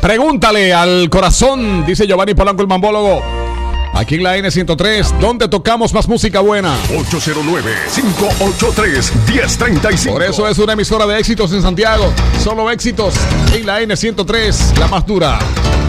Pregúntale al corazón, dice Giovanni Polanco, el mambólogo. Aquí en la N103, ¿dónde tocamos más música buena? 809-583-1035. Por eso es una emisora de éxitos en Santiago. Solo éxitos en la N103, la más dura.